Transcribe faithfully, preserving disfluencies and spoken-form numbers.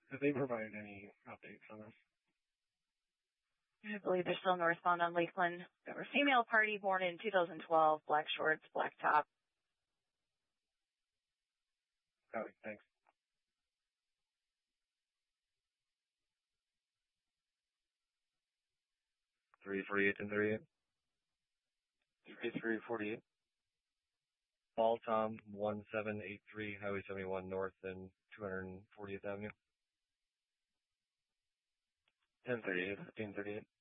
Have they provided any updates on this? I believe they're still northbound on Lakeland. They were a female party born in two thousand twelve, black shorts, black top. Got it. Thanks. three forty-eight and thirty-eight. three forty-eight. Paul Tom one seven eight three Highway seventy-one North and two hundred fortieth Avenue. ten thirty-eight, fifteen thirty-eight.